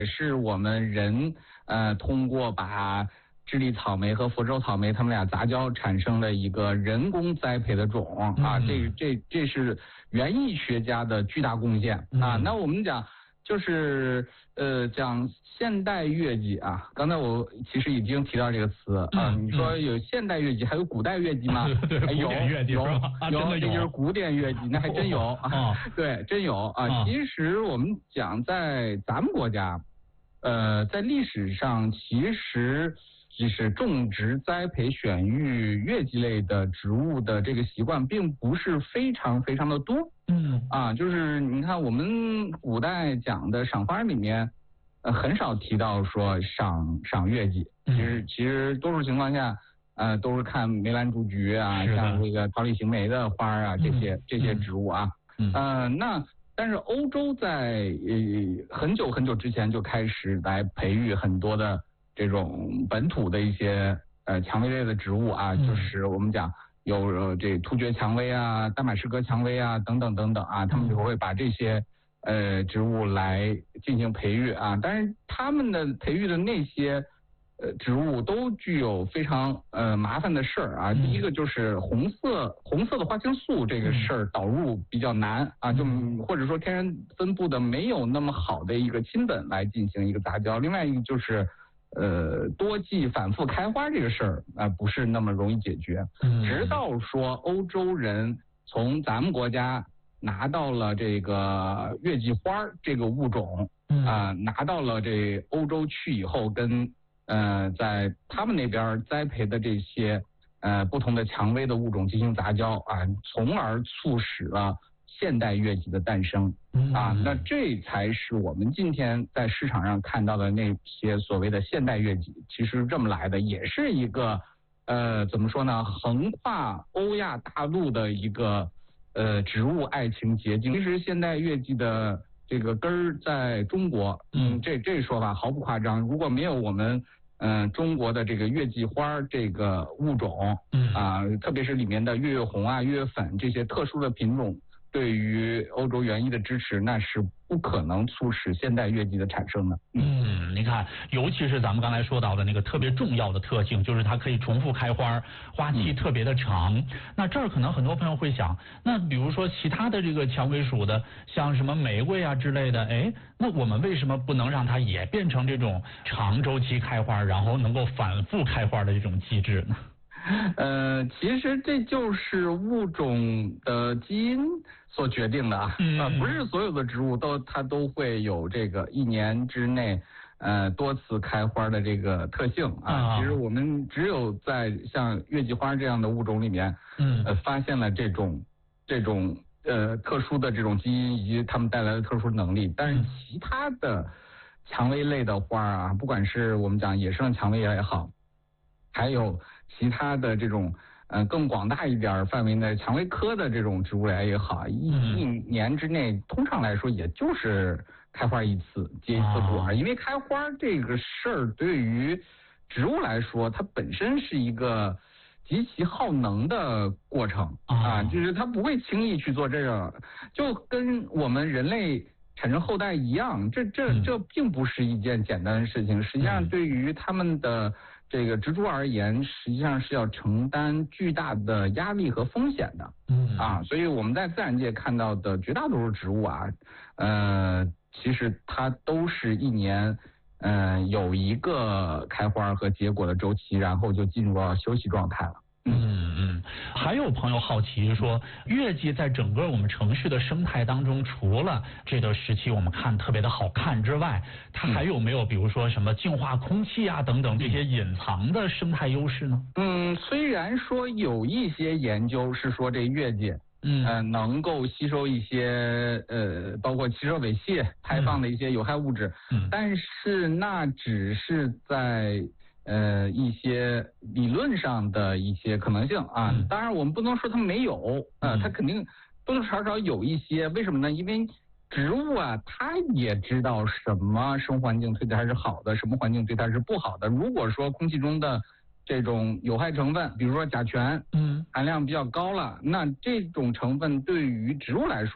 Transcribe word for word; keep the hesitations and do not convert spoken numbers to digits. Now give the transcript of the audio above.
是我们人呃通过把智利草莓和佛州草莓它们俩杂交产生的一个人工栽培的种啊， 嗯、 这这这是园艺学家的巨大贡献啊。 嗯、 那我们讲就是呃讲现代月季啊，刚才我其实已经提到这个词啊， 嗯、 你说有现代月季，还有古代月季吗？ 对， 哎、有古典月季有是吧？啊、 有， 真的有， 这就是古典月季，那还真有啊。 哦、 对，真有啊。 哦、 其实我们讲在咱们国家，呃，在历史上其实就是种植、栽培、选育月季类的植物的这个习惯，并不是非常非常的多。 嗯啊，就是你看我们古代讲的赏花里面，呃，很少提到说赏赏月季。其实其实多数情况下，呃，都是看梅兰竹菊啊，像这个桃李杏梅的花啊，这些这些植物啊。 嗯。 呃，那但是欧洲在呃很久很久之前就开始来培育很多的这种本土的一些呃蔷薇类的植物啊， 嗯、 就是我们讲。有呃这突厥蔷薇啊、大马士革蔷薇啊等等等等啊，他们就会把这些呃植物来进行培育啊。但是他们的培育的那些呃植物都具有非常呃麻烦的事儿啊。第一个就是红色红色的花青素这个事儿导入比较难啊，就或者说天然分布的没有那么好的一个亲本来进行一个杂交。另外一个就是呃，多季反复开花这个事儿啊、呃，不是那么容易解决。 嗯， 直到说欧洲人从咱们国家拿到了这个月季花这个物种，啊、呃，拿到了这欧洲去以后，跟呃在他们那边栽培的这些呃不同的蔷薇的物种进行杂交啊，从而促使了现代月季的诞生啊，那这才是我们今天在市场上看到的那些所谓的现代月季，其实这么来的，也是一个呃怎么说呢，横跨欧亚大陆的一个呃植物爱情结晶。其实现代月季的这个根儿在中国，嗯，这这说法毫不夸张。如果没有我们嗯、呃、中国的这个月季花这个物种，嗯啊，特别是里面的月月红啊、月月粉这些特殊的品种。对于欧洲园艺的支持，那是不可能促使现代月季的产生的。 嗯，你看，尤其是咱们刚才说到的那个特别重要的特性，就是它可以重复开花，花期特别的长。嗯、那这儿可能很多朋友会想，那比如说其他的这个蔷薇属的，像什么玫瑰啊之类的，哎，那我们为什么不能让它也变成这种长周期开花，然后能够反复开花的这种机制呢？ 呃，其实这就是物种的基因所决定的啊， 嗯、 呃，不是所有的植物都它都会有这个一年之内呃多次开花的这个特性啊。啊其实我们只有在像月季花这样的物种里面，嗯，呃，发现了这种这种呃特殊的这种基因以及它们带来的特殊能力，但是其他的蔷薇类的花啊，不管是我们讲野生蔷薇也好。还有其他的这种呃更广大一点范围的蔷薇科的这种植物来也好，一一年之内通常来说也就是开花一次，结一次果，啊、因为开花这个事儿对于植物来说，它本身是一个极其耗能的过程啊，就是它不会轻易去做这个，就跟我们人类产生后代一样，这这这并不是一件简单的事情，实际上对于他们的这个植株而言，实际上是要承担巨大的压力和风险的。嗯啊，所以我们在自然界看到的绝大多数植物啊，呃，其实它都是一年，嗯、呃，有一个开花和结果的周期，然后就进入到休息状态了。 嗯嗯，还有朋友好奇说，月季在整个我们城市的生态当中，除了这个时期我们看特别的好看之外，它还有没有比如说什么净化空气啊等等这些隐藏的生态优势呢？ 嗯，虽然说有一些研究是说这月季，嗯呃能够吸收一些呃包括汽车尾气排放的一些有害物质，嗯，但是那只是在呃，一些理论上的一些可能性啊，嗯、当然我们不能说它没有，呃，它肯定多多少少有一些，为什么呢？因为植物啊，它也知道什么生活环境对它是好的，什么环境对它是不好的。如果说空气中的这种有害成分，比如说甲醛，嗯，含量比较高了，那这种成分对于植物来说。